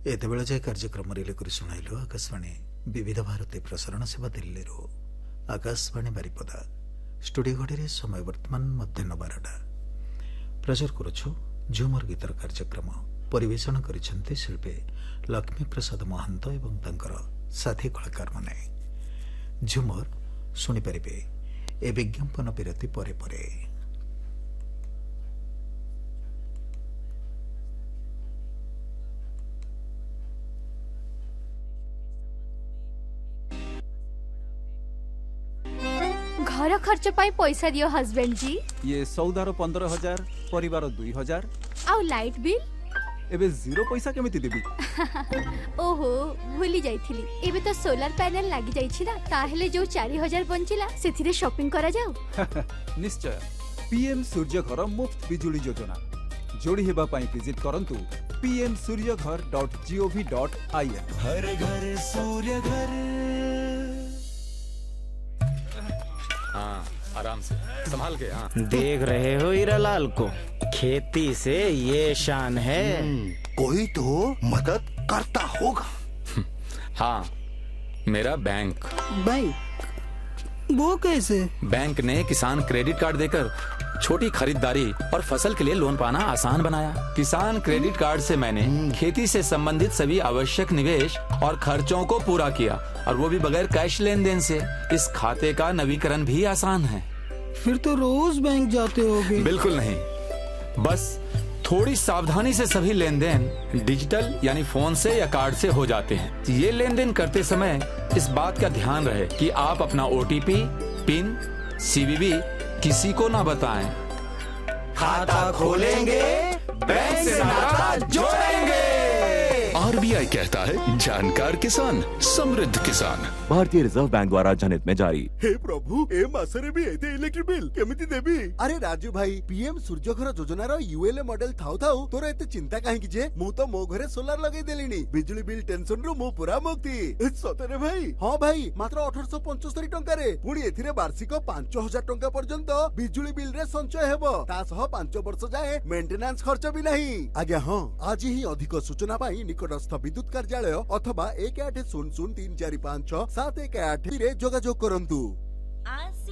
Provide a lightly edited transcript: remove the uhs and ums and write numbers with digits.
एत बेले जाए कार्यक्रम रिले कर शुणाइलु आकाशवाणी विविध भारती प्रसारण सेवा दिल्ली रो आकाशवाणी बारिपदा स्टूडियो घड़ी समय वर्तमान मध्याह्न 12टा प्रचार करुछु झुमर गीतर कार्यक्रम परिवेषण करिसेंती शिल्पी लक्ष्मी प्रसाद महांत एवं तांकर साथी कलाकार माने झुमर सुनी परिबे ए विज्ञापन विरति परे परे। घर खर्च पाई पैसा दियो हस्बैंड जी। ये सौदार 15,000 परिवार 2,000 आउ लाइट बिल एबे जीरो पैसा केमिति देबी। ओहो भूली जाइथिली एबे तो सोलर पैनल लागी जाइछि ना ताहेले जो 4,000 बंचिला सेथिरे शॉपिंग करा जाऊ। निश्चय पीएम सूर्य घर मुफ्त बिजुली योजना जोड़ी हेबा पाई विजिट करंतु pmsuryaghar.gov.in। हर घर सूर्य घर। हाँ आराम से संभाल के। हाँ देख रहे हो हीरालाल को, खेती से ये शान है। कोई तो मदद करता होगा। हाँ मेरा बैंक वो कैसे? बैंक ने किसान क्रेडिट कार्ड देकर छोटी खरीदारी और फसल के लिए लोन पाना आसान बनाया। किसान क्रेडिट कार्ड से मैंने खेती से संबंधित सभी आवश्यक निवेश और खर्चों को पूरा किया और वो भी बगैर कैश लेन देन से। इस खाते का नवीकरण भी आसान है। फिर तो रोज बैंक जाते होगे। बिल्कुल नहीं, बस थोड़ी सावधानी से सभी लेन देन डिजिटल यानी फोन से या कार्ड से हो जाते हैं। ये लेन देन करते समय इस बात का ध्यान रहे कि आप अपना OTP, पिन, CVV किसी को ना बताएं। खाता खोलेंगे बैंक से नाता जोड़ेंगे। RBI कहता है जानकार किसान समृद्ध किसान। भारतीय रिजर्व बैंक द्वारा जनहित में जारी। हे प्रभु ए मासरे भी एते इलेक्ट्रिक बिल केमिति देबी। अरे राजू भाई पीएम सूर्यघर योजना रो ULA मॉडल थाउ थाउ तोर एते चिंता काहे कि जे मु तो मो घरे सोलार लगै देलिनी। बिजली बिल टेंशन रो मु पूरा मुक्ति। सतरे भाई? हां भाई मात्र 1875 टंका रे पुणी एथिरे वार्षिक 5,000 टंका पर्यंत बिजली बिल रे संचय हेबो। ता सह 5 वर्ष जाए मेंटेनेंस खर्च भी नहीं। आज्ञा हां आज ही अधिक सूचना पाई निकटस्थ विद्युत कार्यालय अथवा 1800 345 718 रे जोगाजोग करंतु।